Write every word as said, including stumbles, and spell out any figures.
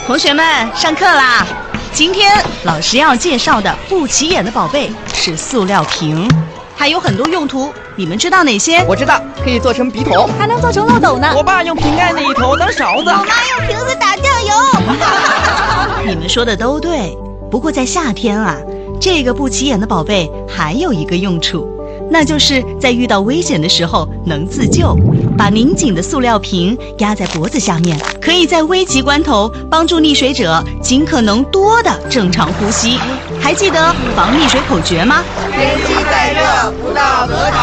同学们，上课啦！今天老师要介绍的不起眼的宝贝是塑料瓶，它有很多用途，你们知道哪些？ 我知道，可以做成笔筒， 还能做成漏斗呢。 我爸用瓶盖那一头当勺子， 我妈用瓶子打酱油。 你们说的都对，不过在夏天啊，这个不起眼的宝贝还有一个用处，那就是在遇到危险的时候能自救。把拧紧的塑料瓶压在脖子下面，可以在危急关头帮助溺水者尽可能多的正常呼吸。还记得防溺水口诀吗？ 天气再热，不到河滩。